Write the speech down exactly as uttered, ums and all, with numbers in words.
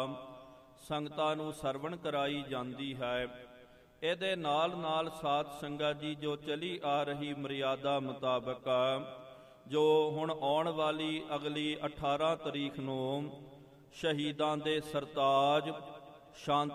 ਸੰਗਤਾਂ ਨੂੰ ਸਰਵਣ ਕਰਾਈ ਜਾਂਦੀ ਹੈ। ਇਹਦੇ ਨਾਲ ਨਾਲ ਸਾਧ ਸੰਗਤ ਜੀ ਜੋ ਚਲੀ ਆ ਰਹੀ ਮਰਿਆਦਾ ਮੁਤਾਬਕ ਜੋ ਹੁਣ ਆਉਣ ਵਾਲੀ ਅਗਲੀ ਅਠਾਰਾਂ ਤਰੀਕ ਨੂੰ ਸ਼ਹੀਦਾਂ ਦੇ ਸਰਤਾਜ ਸ਼ਾਂਤੀ